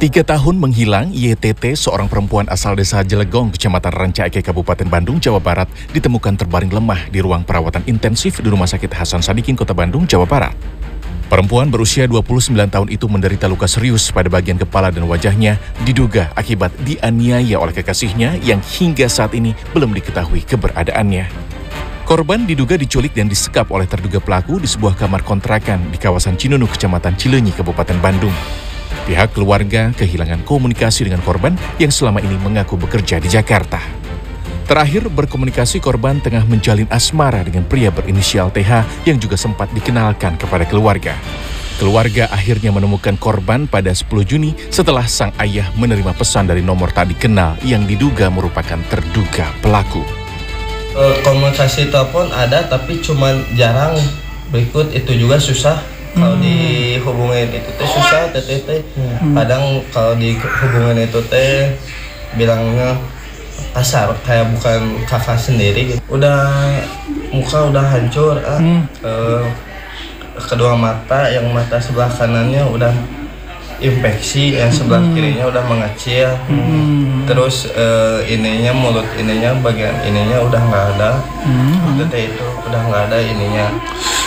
3 tahun menghilang, YTT, seorang perempuan asal desa Jelegong, Kecamatan Ranca Ekek, Kabupaten Bandung, Jawa Barat, ditemukan terbaring lemah di ruang perawatan intensif di Rumah Sakit Hasan Sadikin, Kota Bandung, Jawa Barat. Perempuan berusia 29 tahun itu menderita luka serius pada bagian kepala dan wajahnya, diduga akibat dianiaya oleh kekasihnya yang hingga saat ini belum diketahui keberadaannya. Korban diduga diculik dan disekap oleh terduga pelaku di sebuah kamar kontrakan di kawasan Cinunu, Kecamatan Cileunyi, Kabupaten Bandung. Pihak keluarga kehilangan komunikasi dengan korban yang selama ini mengaku bekerja di Jakarta. Terakhir berkomunikasi, korban tengah menjalin asmara dengan pria berinisial TH yang juga sempat dikenalkan kepada keluarga. Keluarga akhirnya menemukan korban pada 10 Juni setelah sang ayah menerima pesan dari nomor tak dikenal yang diduga merupakan terduga pelaku. Komunikasi telepon ada tapi cuman jarang, berikut itu juga susah. Kalau dihubungin itu teh susah, teh. Kadang kalau dihubungin itu teh bilangnya kasar, kayak bukan kakak sendiri gitu. Muka udah hancur, kedua mata, yang mata sebelah kanannya udah infeksi, yang sebelah kirinya udah mengecil. Terus mulut ininya, bagian ininya udah nggak ada. Itu udah nggak ada ininya.